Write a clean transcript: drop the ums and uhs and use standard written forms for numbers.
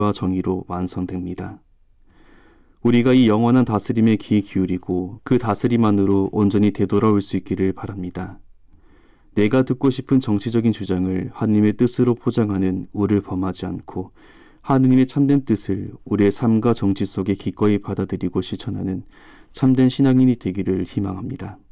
정의로 완성됩니다. 우리가 이 영원한 다스림에 귀 기울이고 그 다스림 안으로 온전히 되돌아올 수 있기를 바랍니다. 내가 듣고 싶은 정치적인 주장을 하느님의 뜻으로 포장하는 우를 범하지 않고 하느님의 참된 뜻을 우리의 삶과 정치 속에 기꺼이 받아들이고 실천하는 참된 신앙인이 되기를 희망합니다.